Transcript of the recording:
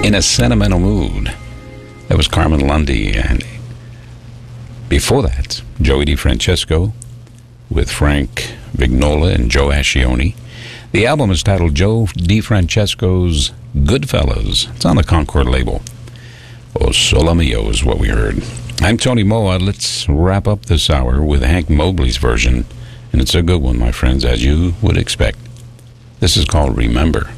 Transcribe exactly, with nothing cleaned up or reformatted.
In a Sentimental Mood. That was Carmen Lundy. And before that, Joey DeFrancesco with Frank Vignola and Joe Ascione. The album is titled Joe DeFrancesco's Goodfellas. It's on the Concord label. Oh, Sole Mio is what we heard. I'm Tony Moa. Let's wrap up this hour with Hank Mobley's version. And it's a good one, my friends, as you would expect. This is called Remember.